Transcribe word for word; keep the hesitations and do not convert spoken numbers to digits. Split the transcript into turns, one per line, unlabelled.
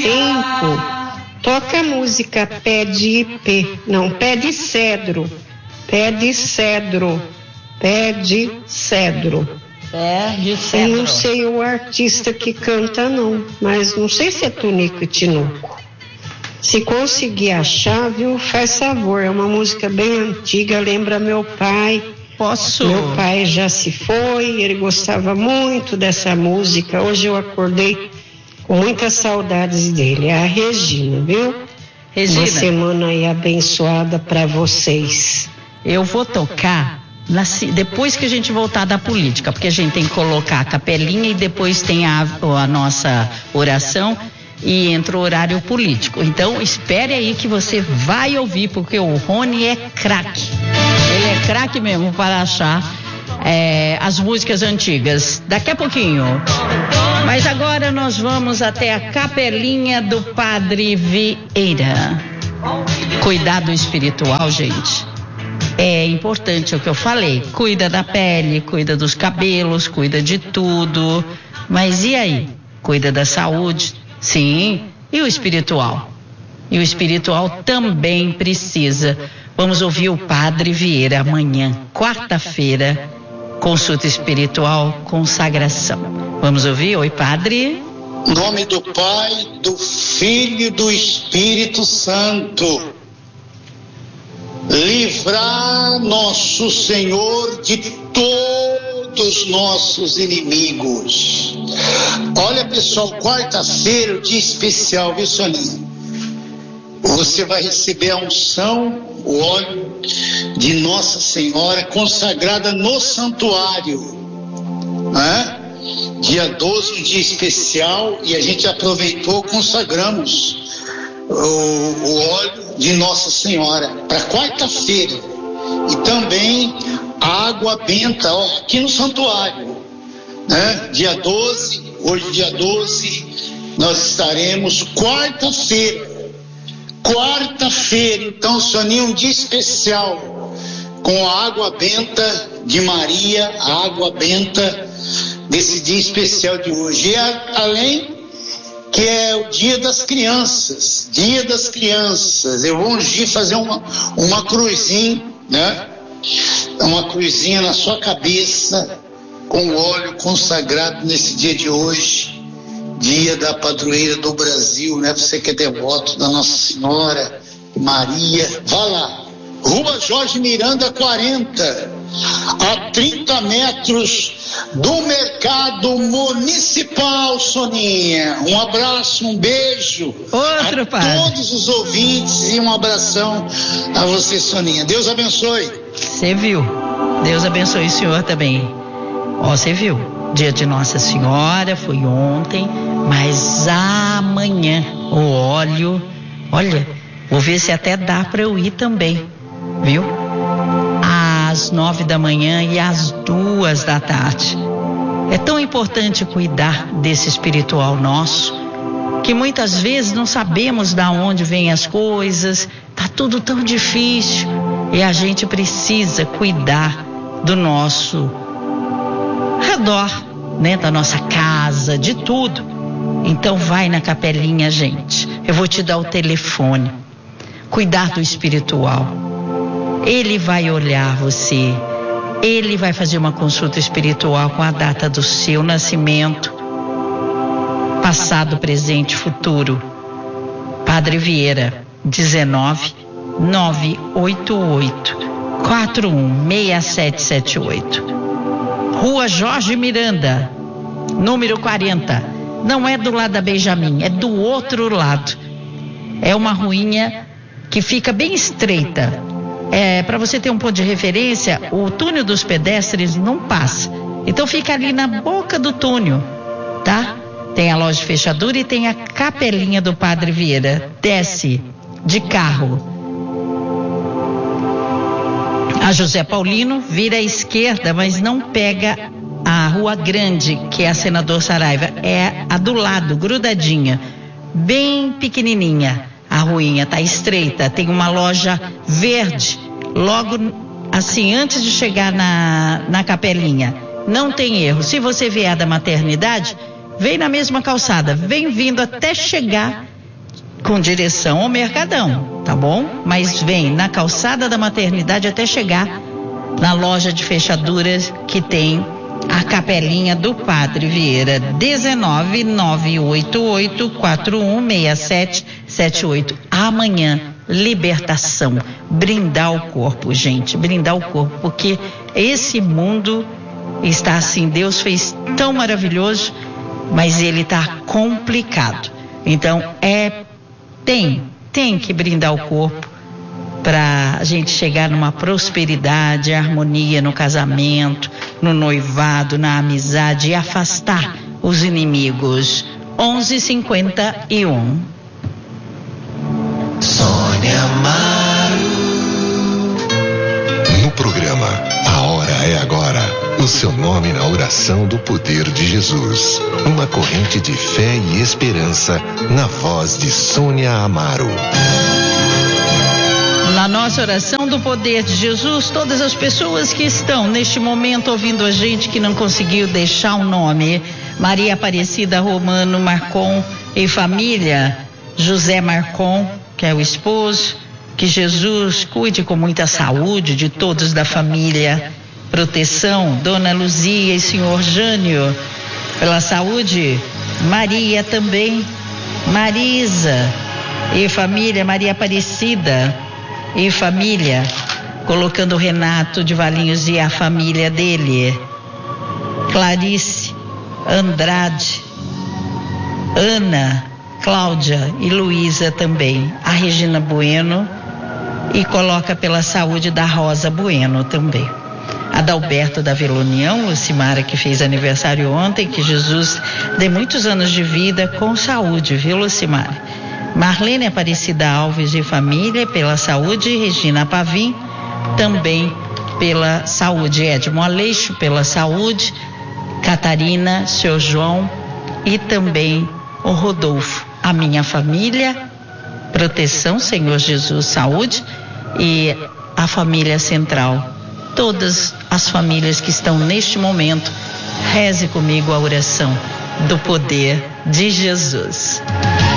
tempo, toca a música Pé de Ipê, não, Pé de Cedro, Pé de Cedro, Pé de Cedro.
Pé de Cedro.
Eu não sei o artista que canta não, mas não sei se é Tunico e Tinoco. Se conseguir achar, viu, faz favor, é uma música bem antiga, lembra meu pai.
Posso?
Meu pai já se foi, ele gostava muito dessa música, hoje eu acordei com muitas saudades dele, é a Regina, viu?
Regina.
Uma semana aí abençoada para vocês.
Eu vou tocar na, depois que a gente voltar da política, porque a gente tem que colocar a capelinha e depois tem a, a nossa oração e entra o horário político. Então espere aí que você vai ouvir, porque o Rony é craque. Ele é craque mesmo para achar é, as músicas antigas. Daqui a pouquinho. Mas agora nós vamos até a capelinha do Padre Vieira. Cuidado espiritual, gente. É importante o que eu falei. Cuida da pele, cuida dos cabelos, cuida de tudo. Mas e aí? Cuida da saúde? Sim. E o espiritual? E o espiritual também precisa. Vamos ouvir o Padre Vieira amanhã, quarta-feira, consulta espiritual, consagração. Vamos ouvir? Oi, Padre.
Em nome do Pai, do Filho e do Espírito Santo. Livrar nosso Senhor de todos nossos inimigos. Olha, pessoal, quarta-feira, o dia especial, viu, Soninha? Você vai receber a unção, o óleo de Nossa Senhora consagrada no santuário, né? Dia doze, um dia especial, e a gente aproveitou, consagramos o, o óleo de Nossa Senhora para quarta-feira, e também a água benta, ó, aqui no santuário, né? Dia doze, hoje dia doze, nós estaremos quarta-feira. Quarta-feira, então, Soninha, um dia especial com a água benta de Maria, a água benta desse dia especial de hoje. E a, além que é o dia das crianças, dia das crianças, eu vou ungir, fazer uma, uma cruzinha, né? Uma cruzinha na sua cabeça com óleo consagrado nesse dia de hoje. Dia da padroeira do Brasil, né? Você que é devoto da Nossa Senhora, Maria, vá lá. Rua Jorge Miranda quarenta, a trinta metros do Mercado Municipal, Soninha. Um abraço, um beijo
Outro,
a
padre.
todos os ouvintes e um abração a você, Soninha. Deus abençoe.
Você viu? Deus abençoe o senhor também. Ó, você viu? Dia de Nossa Senhora foi ontem, mas amanhã o óleo, olha, vou ver se até dá para eu ir também, viu? Às nove da manhã e às duas da tarde. É tão importante cuidar desse espiritual nosso, que muitas vezes não sabemos de onde vêm as coisas, tá tudo tão difícil, e a gente precisa cuidar do nosso redor, né, da nossa casa, de tudo. Então vai na capelinha, gente. Eu vou te dar o telefone. Cuidar do espiritual. Ele vai olhar você. Ele vai fazer uma consulta espiritual com a data do seu nascimento, passado, presente, futuro. Padre Vieira, dezenove, nove oito oito, quatro um seis sete sete oito. Rua Jorge Miranda, número quarenta. Não é do lado da Benjamin, é do outro lado. É uma ruinha que fica bem estreita. É, para você ter um ponto de referência, o túnel dos pedestres não passa. Então fica ali na boca do túnel, tá? Tem a loja de fechadura e tem a capelinha do Padre Vieira. Desce de carro a José Paulino, vira à esquerda, mas não pega a Rua Grande, que é a Senador Saraiva. É a do lado, grudadinha, bem pequenininha. A ruinha tá estreita, tem uma loja verde, logo assim, antes de chegar na, na capelinha. Não tem erro. Se você vier da maternidade, vem na mesma calçada, vem vindo até chegar com direção ao Mercadão, tá bom? Mas vem na calçada da Maternidade até chegar na loja de fechaduras que tem a capelinha do Padre Vieira. dezenove, nove oito oito, quatro um seis sete sete oito. Amanhã, libertação, brindar o corpo, gente, brindar o corpo, porque esse mundo está assim, Deus fez tão maravilhoso, mas ele está complicado. Então, é, tem, tem que brindar o corpo para a gente chegar numa prosperidade, harmonia no casamento, no noivado, na amizade e afastar os inimigos. onze e cinquenta e um.
Sônia Amaro. No programa A Hora é Agora, o seu nome na oração do poder de Jesus. Uma corrente de fé e esperança na voz de Sônia Amaro.
Na nossa oração do poder de Jesus, todas as pessoas que estão neste momento ouvindo a gente que não conseguiu deixar o nome: Maria Aparecida Romano Marcon e família, José Marcon, que é o esposo, que Jesus cuide com muita saúde de todos da família, proteção, Dona Luzia e Senhor Jânio, pela saúde, Maria também, Marisa e família, Maria Aparecida e família, colocando o Renato de Valinhos e a família dele, Clarice, Andrade, Ana, Cláudia e Luísa também, a Regina Bueno, e coloca pela saúde da Rosa Bueno também. Adalberto da Vila União, Lucimara, que fez aniversário ontem, que Jesus dê muitos anos de vida com saúde, viu, Lucimara? Marlene Aparecida Alves e família, pela saúde, Regina Pavim, também pela saúde, Edmo Aleixo, pela saúde, Catarina, seu João e também o Rodolfo. A minha família, proteção, Senhor Jesus, saúde, e a família central. Todas as famílias que estão neste momento, reze comigo a oração do poder de Jesus.